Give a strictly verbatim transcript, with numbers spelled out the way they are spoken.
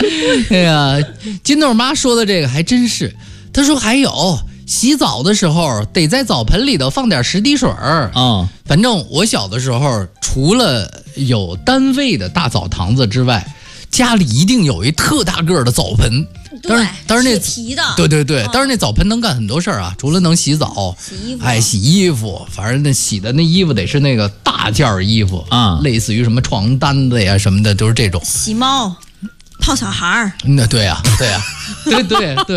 哎呀，金豆妈说的这个还真是，她说还有洗澡的时候得在澡盆里头放点十滴水儿啊、 哦。 反正我小的时候，除了有单位的大澡堂子之外，家里一定有一特大个的澡盆。当然，当然那提的， 对对对，当然那澡盆能干很多事儿啊，除了能洗澡， 洗衣服， 哎，洗衣服，反正那洗的那衣服得是那个大件衣服啊， 类似于什么床单子呀什么的，都是这种。 洗猫，泡小孩儿。 那对呀、啊，对呀、啊，对对对。